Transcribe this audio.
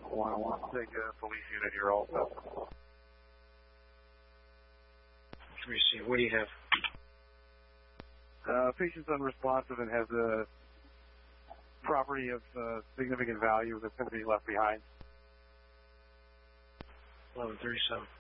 Take a police unit here also. Let me see. What do you have? Patient's unresponsive and has a property of significant value that's going to be left behind. 1137.